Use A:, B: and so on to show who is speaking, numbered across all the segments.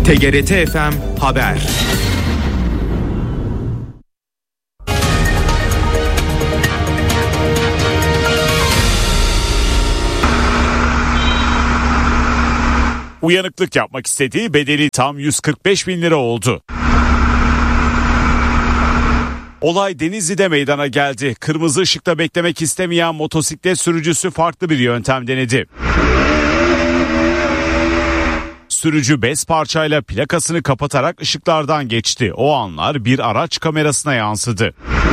A: TGRT FM Haber.
B: Uyanıklık yapmak istediği bedeli tam 145 bin lira oldu. Olay Denizli'de meydana geldi. Kırmızı ışıkta beklemek istemeyen motosiklet sürücüsü farklı bir yöntem denedi. Sürücü bez parçayla plakasını kapatarak ışıklardan geçti. O anlar bir araç kamerasına yansıdı.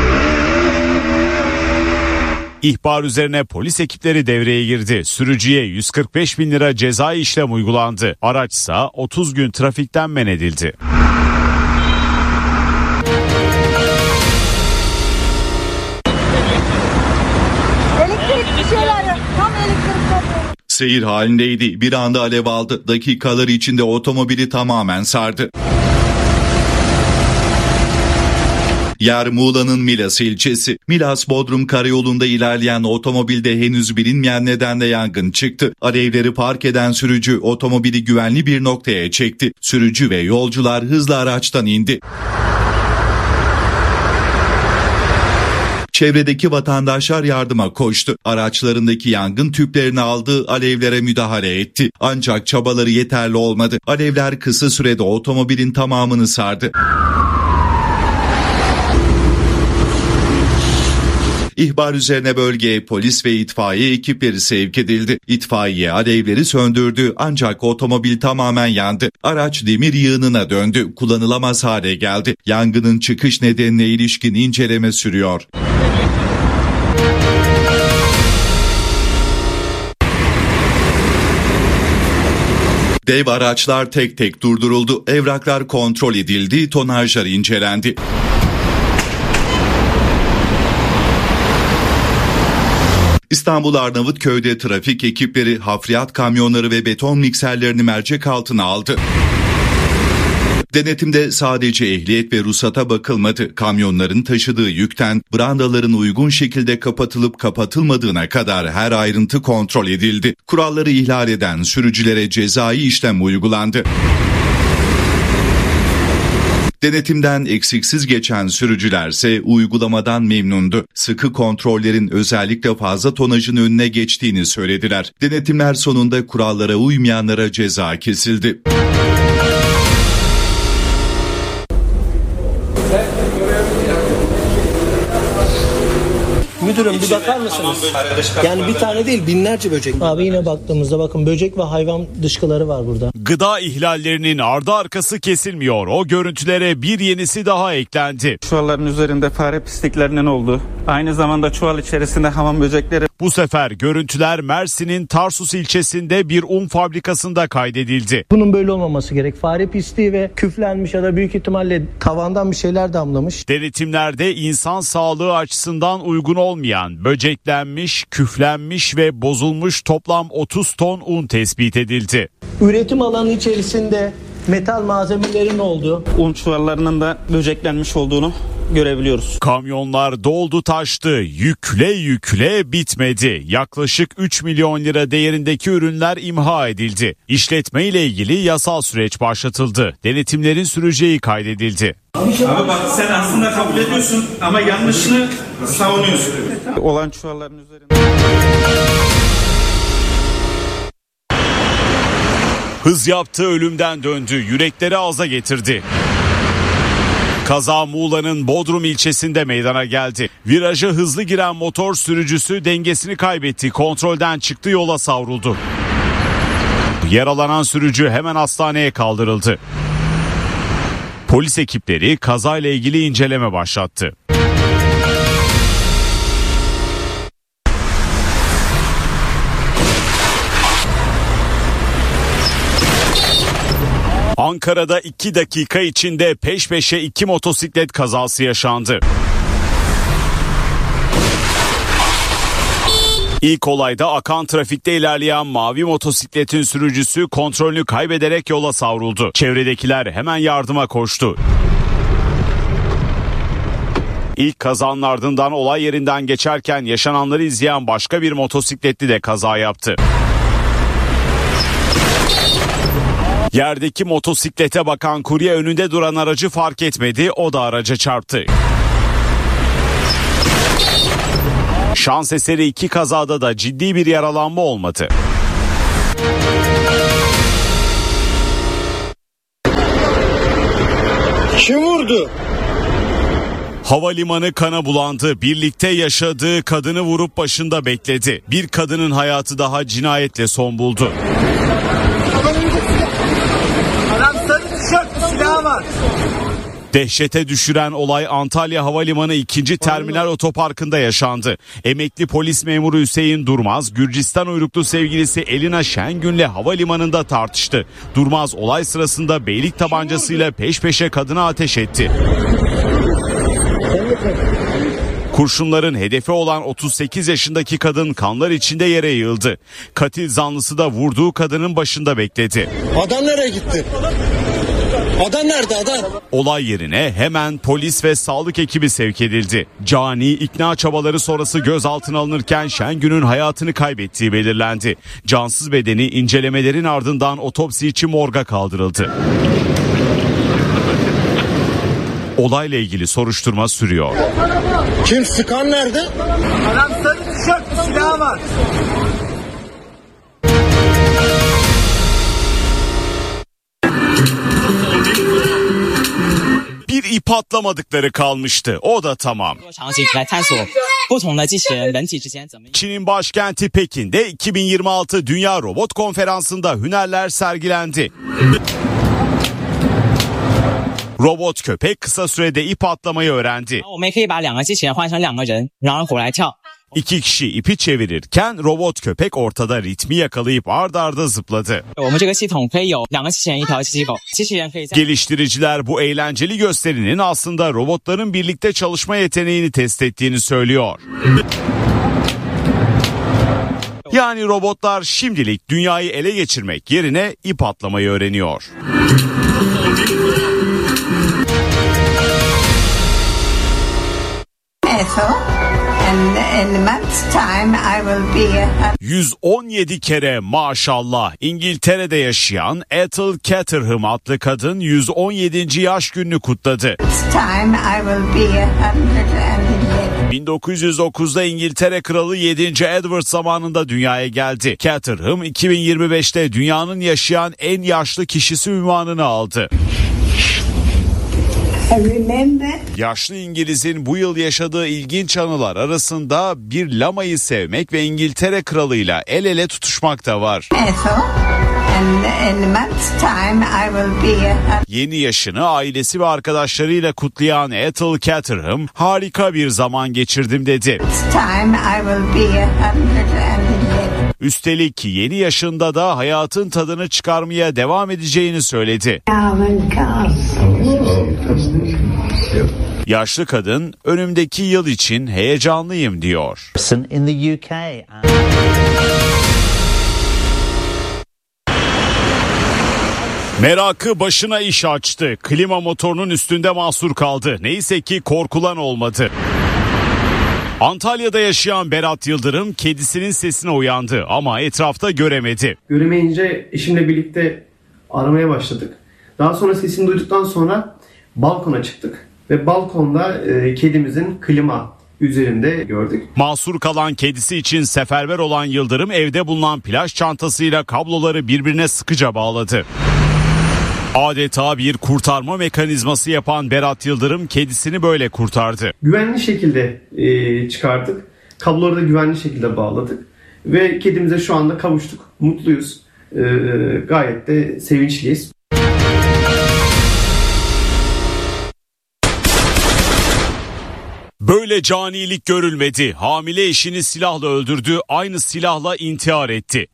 B: İhbar üzerine polis ekipleri devreye girdi. Sürücüye 145 bin lira cezai işlem uygulandı. Araçsa 30 gün trafikten men edildi.
C: Seyir halindeydi. Bir anda alev aldı. Dakikalar içinde otomobili tamamen sardı. Yer Muğla'nın Milas ilçesi. Milas-Bodrum karayolunda ilerleyen otomobilde henüz bilinmeyen nedenle yangın çıktı. Alevleri fark eden sürücü otomobili güvenli bir noktaya çekti. Sürücü ve yolcular hızla araçtan indi. Çevredeki vatandaşlar yardıma koştu. Araçlarındaki yangın tüplerini aldı, alevlere müdahale etti. Ancak çabaları yeterli olmadı. Alevler kısa sürede otomobilin tamamını sardı. İhbar üzerine bölgeye polis ve itfaiye ekipleri sevk edildi. İtfaiye alevleri söndürdü ancak otomobil tamamen yandı. Araç demir yığınına döndü, kullanılamaz hale geldi. Yangının çıkış nedenine ilişkin inceleme sürüyor. Dev araçlar tek tek durduruldu, evraklar kontrol edildi, tonajlar incelendi. İstanbul Arnavutköy'de trafik ekipleri hafriyat kamyonları ve beton mikserlerini mercek altına aldı. Denetimde sadece ehliyet ve ruhsata bakılmadı. Kamyonların taşıdığı yükten brandaların uygun şekilde kapatılıp kapatılmadığına kadar her ayrıntı kontrol edildi. Kuralları ihlal eden sürücülere cezai işlem uygulandı. Denetimden eksiksiz geçen sürücülerse uygulamadan memnundu. Sıkı kontrollerin özellikle fazla tonajın önüne geçtiğini söylediler. Denetimler sonunda kurallara uymayanlara ceza kesildi.
D: Müdürüm bir bakar mısınız? Yani bir tane değil binlerce böcek. Abi yine baktığımızda bakın böcek ve hayvan dışkıları var burada.
B: Gıda ihlallerinin ardı arkası kesilmiyor. O görüntülere bir yenisi daha eklendi.
E: Çuvalların üzerinde fare pisliklerinin olduğu, aynı zamanda çuval içerisinde hamam böcekleri.
B: Bu sefer görüntüler Mersin'in Tarsus ilçesinde bir un fabrikasında kaydedildi.
D: Bunun böyle olmaması gerek. Fare pisliği ve küflenmiş ya da büyük ihtimalle tavandan bir şeyler damlamış.
B: Denetimlerde insan sağlığı açısından uygun olmayan, böceklenmiş, küflenmiş ve bozulmuş toplam 30 ton un tespit edildi.
D: Üretim alanı içerisinde metal malzemelerin olduğu,
E: Un çuvallarının da böceklenmiş olduğunu görebiliyoruz.
B: Kamyonlar doldu taştı, yükle bitmedi. Yaklaşık 3 milyon lira değerindeki ürünler imha edildi. İşletme ile ilgili yasal süreç başlatıldı. Denetimlerin süreceği kaydedildi.
F: Abi bak sen aslında kabul ediyorsun ama yanlışını savunuyorsun.
E: Olan çuvalların üzerinde.
B: Hız yaptı, ölümden döndü, yürekleri ağza getirdi. Kaza Muğla'nın Bodrum ilçesinde meydana geldi. Viraja hızlı giren motor sürücüsü dengesini kaybetti. Kontrolden çıktı, yola savruldu. Yaralanan sürücü hemen hastaneye kaldırıldı. Polis ekipleri kazayla ilgili inceleme başlattı. Ankara'da 2 dakika içinde peş peşe 2 motosiklet kazası yaşandı. İlk olayda akan trafikte ilerleyen mavi motosikletin sürücüsü kontrolünü kaybederek yola savruldu. Çevredekiler hemen yardıma koştu. İlk kazanın ardından olay yerinden geçerken yaşananları izleyen başka bir motosikletli de kaza yaptı. Yerdeki motosiklete bakan kurye önünde duran aracı fark etmedi, o da araca çarptı. Şans eseri iki kazada da ciddi bir yaralanma olmadı.
D: Kim vurdu?
B: Havalimanı kana bulandı. Birlikte yaşadığı kadını vurup başında bekledi. Bir kadının hayatı daha cinayetle son buldu.
D: Adam sarı tişörtlü, silahı var.
B: Dehşete düşüren olay Antalya Havalimanı 2. Terminal Otoparkı'nda yaşandı. Emekli polis memuru Hüseyin Durmaz, Gürcistan uyruklu sevgilisi Elina Şengün'le havalimanında tartıştı. Durmaz olay sırasında beylik tabancasıyla peş peşe kadına ateş etti. Kurşunların hedefi olan 38 yaşındaki kadın kanlar içinde yere yığıldı. Katil zanlısı da vurduğu kadının başında bekledi.
D: Adam nereye gitti? Adam nerede adam?
B: Olay yerine hemen polis ve sağlık ekibi sevk edildi. Cani ikna çabaları sonrası gözaltına alınırken Şengün'ün hayatını kaybettiği belirlendi. Cansız bedeni incelemelerin ardından otopsi için morga kaldırıldı. Olayla ilgili soruşturma sürüyor.
D: Kim, sıkan nerede? Adam sarı tişörtlü, silahı var.
B: Bir ip atlamadıkları kalmıştı. O da tamam. Çin'in başkenti Pekin'de 2026 Dünya Robot Konferansı'nda hünerler sergilendi. Robot köpek kısa sürede ip atlamayı öğrendi. İki kişi ipi çevirirken robot köpek ortada ritmi yakalayıp ard arda zıpladı. Geliştiriciler bu eğlenceli gösterinin aslında robotların birlikte çalışma yeteneğini test ettiğini söylüyor. Yani robotlar şimdilik dünyayı ele geçirmek yerine ip atlamayı öğreniyor.
G: In a month's time I will be
B: 117 kere maşallah. İngiltere'de yaşayan Ethel Caterham adlı kadın 117. yaş gününü kutladı. 1909'da İngiltere Kralı 7. Edward zamanında dünyaya geldi. Caterham 2025'te dünyanın yaşayan en yaşlı kişisi unvanını aldı. Yaşlı İngiliz'in bu yıl yaşadığı ilginç anılar arasında bir lamayı sevmek ve İngiltere kralıyla el ele tutuşmak da var. Yeni yaşını ailesi ve arkadaşlarıyla kutlayan Ethel Caterham, harika bir zaman geçirdim dedi. Üstelik yeni yaşında da hayatın tadını çıkarmaya devam edeceğini söyledi. Yaşlı kadın önümdeki yıl için heyecanlıyım diyor. Merakı başına iş açtı. Klima motorunun üstünde mahsur kaldı. Neyse ki korkulan olmadı. Antalya'da yaşayan Berat Yıldırım kedisinin sesine uyandı ama etrafta göremedi.
H: Göremeyince eşimle birlikte aramaya başladık. Daha sonra sesini duyduktan sonra balkona çıktık ve balkonda kedimizin klima üzerinde gördük.
B: Mahsur kalan kedisi için seferber olan Yıldırım evde bulunan plaj çantasıyla kabloları birbirine sıkıca bağladı. Adeta bir kurtarma mekanizması yapan Berat Yıldırım kedisini böyle kurtardı.
H: Güvenli şekilde çıkardık. Kabloları da güvenli şekilde bağladık. Ve kedimize şu anda kavuştuk. Mutluyuz. Gayet de sevinçliyiz.
B: Böyle canilik görülmedi. Hamile eşini silahla öldürdü, aynı silahla intihar etti.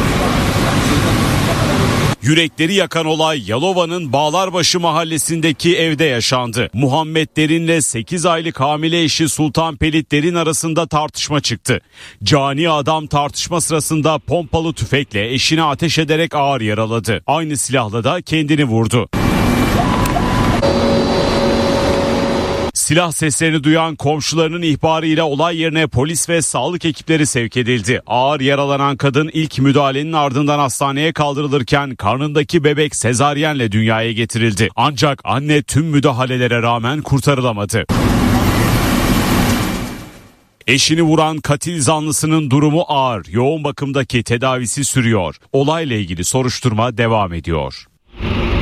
B: Yürekleri yakan olay Yalova'nın Bağlarbaşı mahallesindeki evde yaşandı. Muhammed Derin'le 8 aylık hamile eşi Sultan Pelit Derin arasında tartışma çıktı. Cani adam tartışma sırasında pompalı tüfekle eşine ateş ederek ağır yaraladı. Aynı silahla da kendini vurdu. Silah seslerini duyan komşularının ihbarıyla olay yerine polis ve sağlık ekipleri sevk edildi. Ağır yaralanan kadın ilk müdahalenin ardından hastaneye kaldırılırken karnındaki bebek sezaryenle dünyaya getirildi. Ancak anne tüm müdahalelere rağmen kurtarılamadı. Eşini vuran katil zanlısının durumu ağır. Yoğun bakımdaki tedavisi sürüyor. Olayla ilgili soruşturma devam ediyor.